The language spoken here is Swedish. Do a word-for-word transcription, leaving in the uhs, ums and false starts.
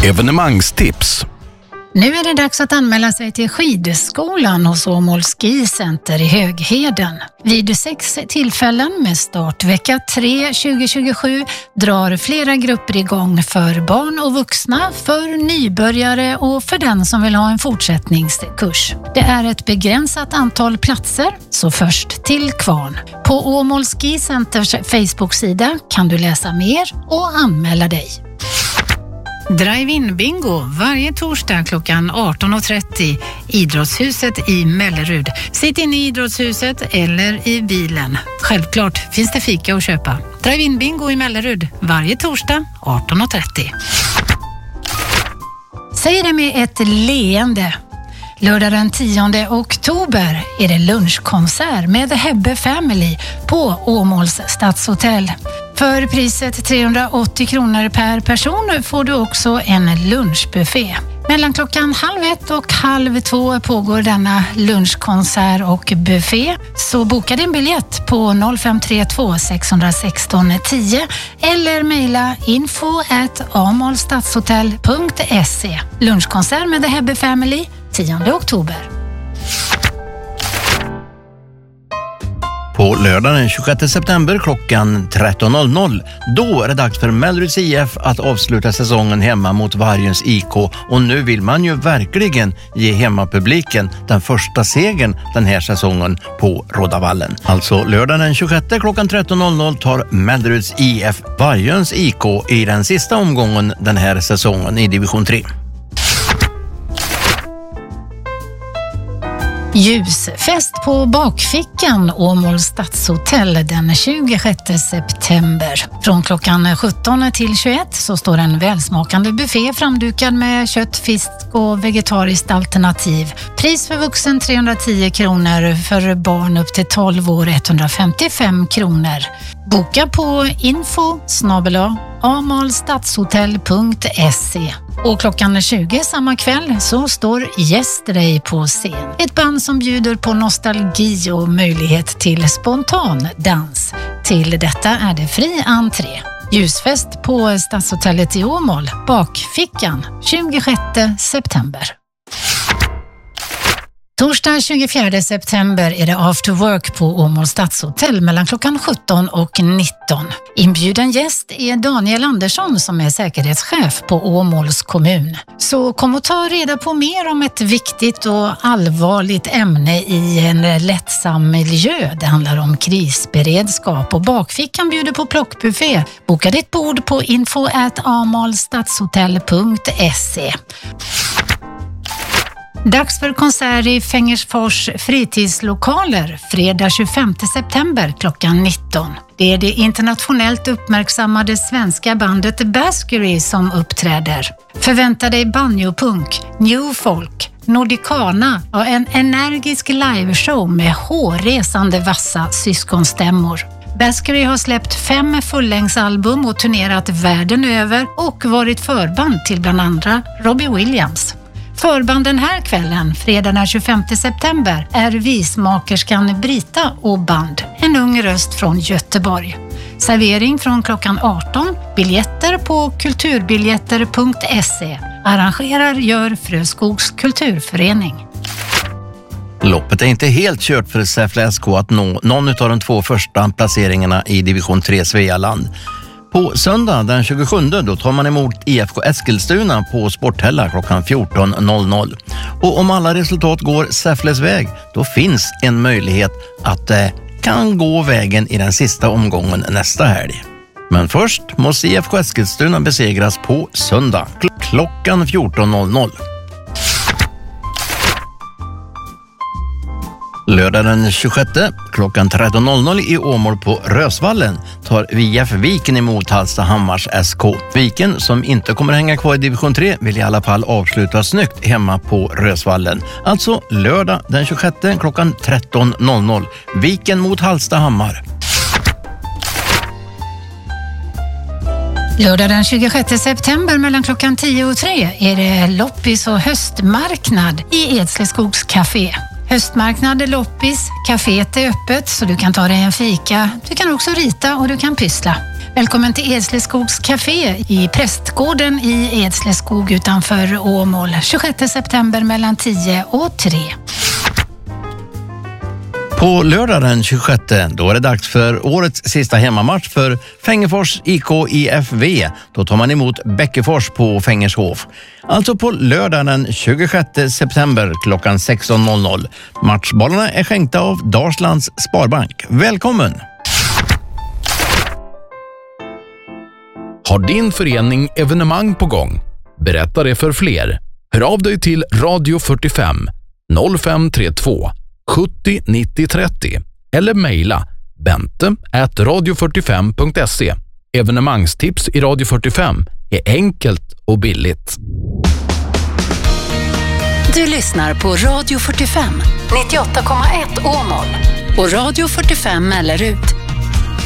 Evenemangstips. Nu är det dags att anmäla sig till skidskolan hos Åmål Ski Center i Högheden. Vid sex tillfällen med start vecka tre tjugo tjugosju drar flera grupper igång för barn och vuxna, för nybörjare och för den som vill ha en fortsättningskurs. Det är ett begränsat antal platser, så först till kvarn. På Åmål Ski Centers Facebook-sida kan du läsa mer och anmäla dig. Drive-in bingo varje torsdag klockan arton och trettio, Idrottshuset i Mellerud. Sitt in i Idrottshuset eller i bilen. Självklart finns det fika att köpa. Drive-in bingo i Mellerud varje torsdag arton och trettio. Säg det med ett leende. Lördag den tionde oktober är det lunchkonsert med The Hebbe Family på Åmåls stadshotell. För priset trehundraåttio kronor per person får du också en lunchbuffé. Mellan klockan halv ett och halv två pågår denna lunchkonsert och buffé. Så boka din biljett på noll fem tre två sex ett sex tio eller mejla info at amolstadshotell punkt se. Lunchkonsert med The Hebbe Family tionde oktober. På lördag den tjugosjätte september klockan tretton noll noll, då är det dags för Melleruds I F att avsluta säsongen hemma mot Vargens I K. Och nu vill man ju verkligen ge hemmapubliken den första segern den här säsongen på Rådavallen. Alltså lördag den tjugosjätte klockan tretton noll noll tar Melleruds I F Vargens I K i den sista omgången den här säsongen i division tre. Ljusfest på bakfickan Åmål stadshotell den tjugosjätte september. Från klockan sjutton till tjugoett så står en välsmakande buffé framdukad med kött, fisk och vegetariskt alternativ. Pris för vuxen trehundratio kronor, för barn upp till tolv år etthundrafemtiofem kronor. Boka på info snabel-a amolstadshotell punkt se. Och klockan tjugo samma kväll så står Yesterday på scen. Ett band som bjuder på nostalgi och möjlighet till spontan dans. Till detta är det fri entré. Ljusfest på Stadshotellet i Åmål, bakfickan, tjugosjätte september. Torsdag tjugofjärde september är det after work på Åmål stadshotell mellan klockan sjutton och nitton. Inbjuden gäst är Daniel Andersson som är säkerhetschef på Åmåls kommun. Så kom och ta reda på mer om ett viktigt och allvarligt ämne i en lättsam miljö. Det handlar om krisberedskap och bakfickan bjuder på plockbuffé. Boka ditt bord på info at amolstadshotell punkt se. Dags för konsert i Fängersfors fritidslokaler fredag tjugofemte september klockan nitton. Det är det internationellt uppmärksammade svenska bandet Baskery som uppträder. Förvänta dig banjopunk, new folk, nordicana och en energisk liveshow med hårresande vassa syskonstämmor. Baskery har släppt fem fullängdsalbum och turnerat världen över och varit förband till bland andra Robbie Williams. Förband den här kvällen, fredag den tjugofemte september, är vismakerskan Brita och band, en ung röst från Göteborg. Servering från klockan arton, biljetter på kulturbiljetter punkt se. Arrangerar gör Fröskogs kulturförening. Loppet är inte helt kört för Säffle S K att nå någon av de två första placeringarna i division tre Svealand. På söndag den tjugosjunde då tar man emot I F K Eskilstuna på Sporthälla klockan fjorton noll noll. Och om alla resultat går Säffles väg, då finns en möjlighet att det kan gå vägen i den sista omgången nästa helg. Men först måste I F K Eskilstuna besegras på söndag klockan fjorton noll noll. Lördag den tjugosjätte klockan tretton noll noll i Åmål på Rösvallen tar V F Viken emot Hallstahammars S K. Viken, som inte kommer hänga kvar i division tre, vill i alla fall avsluta snyggt hemma på Rösvallen. Alltså lördag den tjugosjätte klockan tretton noll noll. Viken mot Hallstahammar. Lördag den tjugosjätte september mellan klockan tio och tre är det loppis och höstmarknad i Edsleskogs café. Höstmarknad, loppis, kaféet är öppet så du kan ta dig en fika. Du kan också rita och du kan pyssla. Välkommen till Edsleskogs café i Prästgården i Edsleskog utanför Åmål. tjugosjätte september mellan tio och tre. På lördag den tjugosjätte då är det dags för årets sista hemmamatch för Fängefors I K I F V. Då tar man emot Bäckefors på Fängershof. Alltså på lördag den tjugosjätte september klockan sexton noll noll. Matchbollarna är skänkta av Dalslands Sparbank. Välkommen! Har din förening evenemang på gång? Berätta det för fler. Hör av dig till Radio fyrtiofem noll fem tre två sjuttio nittio trettio eller mejla bente at radio fyrtiofem punkt se. Evenemangstips i Radio fyrtiofem är enkelt och billigt. Du lyssnar på Radio fyrtiofem nittioåtta komma ett Åmål och Radio fyrtiofem Mellerud.